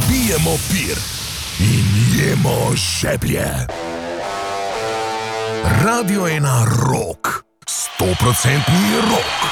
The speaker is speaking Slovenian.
pijemo pir in jemo žeblje. Radio 1 Rock, 100% rock.